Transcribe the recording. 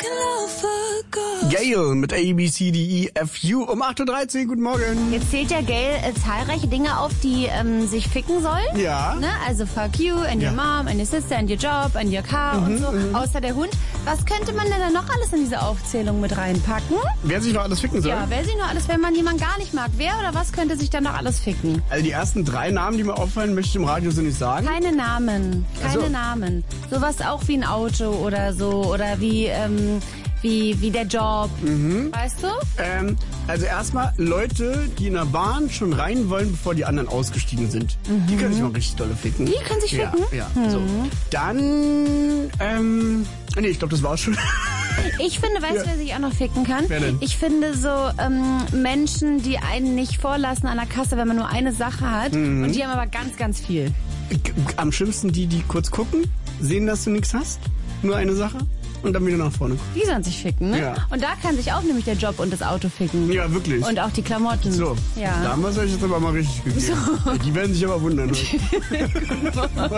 Gail mit ABCDEFU um 8.13 Uhr. Guten Morgen. Jetzt zählt ja Gail zahlreiche Dinge auf, die sich ficken sollen. Ja. Ne? Also fuck you and your mom and your sister and your job and your car und so. Außer der Hund. Was könnte man denn da noch alles in diese Aufzählung mit reinpacken? Wer sich noch alles ficken soll? Ja, wer sich noch alles, wenn man jemanden gar nicht mag. Wer oder was könnte sich dann noch alles ficken? Also die ersten 3 Namen, die mir auffallen, möchte ich im Radio so nicht sagen. Keine Namen. Keine Namen. Sowas auch wie ein Auto oder so. Oder wie der Job. Weißt du? Also erstmal Leute, die in der Bahn schon rein wollen, bevor die anderen ausgestiegen sind. Die können sich mal richtig dolle ficken. Die können sich ficken? Ja. So. Dann, nee, ich glaube, das war's schon. Ich finde, weißt du, wer sich auch noch ficken kann? Wer denn? Ich finde so Menschen, die einen nicht vorlassen an der Kasse, wenn man nur eine Sache hat. Und die haben aber ganz, ganz viel. Am schlimmsten die kurz gucken, sehen, dass du nichts hast, nur eine Sache und dann wieder nach vorne gucken. Die sollen sich ficken, ne? Ja. Und da kann sich auch nämlich der Job und das Auto ficken. Ja, wirklich. Und auch die Klamotten. So, Ja. da haben wir es euch jetzt aber mal richtig gegeben. Die werden sich aber wundern.